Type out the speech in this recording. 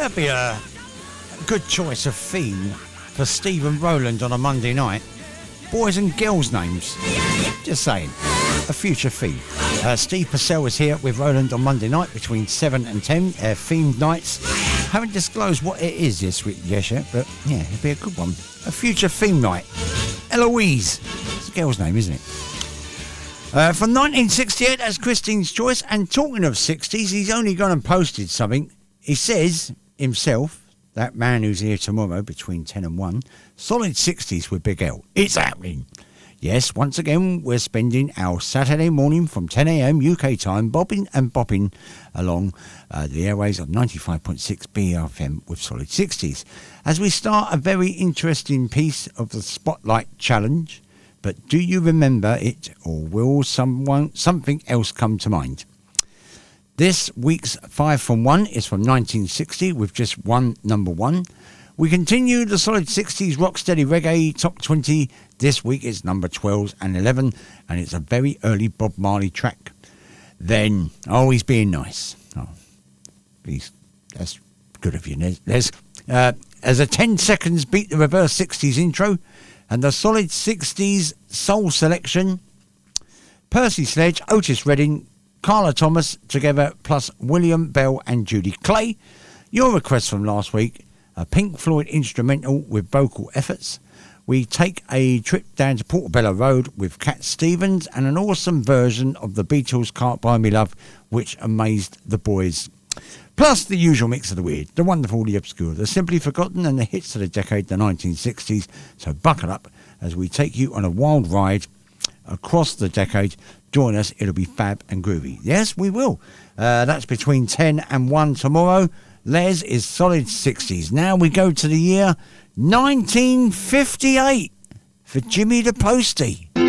That'd be a good choice of theme for Stephen Rowland on a Monday night. Boys and girls' names. Just saying. A future theme. Steve Purcell is here with Rowland on Monday night between 7 and 10. Themed nights. Haven't disclosed what it is this week yet, but yeah, it'd be a good one. A future theme night. Eloise. It's a girl's name, isn't it? From 1968, that's Christine's choice. And talking of 60s, he's only gone and posted something. He says himself, that man who's here tomorrow between 10 and 1, solid 60s with Big L. It's happening. Yes, once again, we're spending our Saturday morning from 10 a.m. UK time bobbing and bopping along the airways of 95.6 BFM with solid 60s. As we start a very interesting piece of the Spotlight Challenge, but do you remember it, or will something else come to mind? This week's 5 from 1 is from 1960 with just one number one. We continue the solid 60s rocksteady reggae top 20. This week it's number 12 and 11, and it's a very early Bob Marley track. Then, oh, he's being nice. Oh, please, that's good of you, Les. As a 10 seconds beat the reverse 60s intro, and the solid 60s soul selection, Percy Sledge, Otis Redding, Carla Thomas together, plus William Bell and Judy Clay. Your request from last week, a Pink Floyd instrumental with vocal efforts. We take a trip down to Portobello Road with Cat Stevens and an awesome version of the Beatles' Can't Buy Me Love, which amazed the boys. Plus the usual mix of the weird, the wonderful, the obscure, the simply forgotten, and the hits of the decade, the 1960s. So buckle up as we take you on a wild ride across the decade. Join us, it'll be fab and groovy. Yes, we will. That's between 10 and 1 tomorrow. Les is solid 60s. Now we go to the year 1958 for Jimmy the Postie.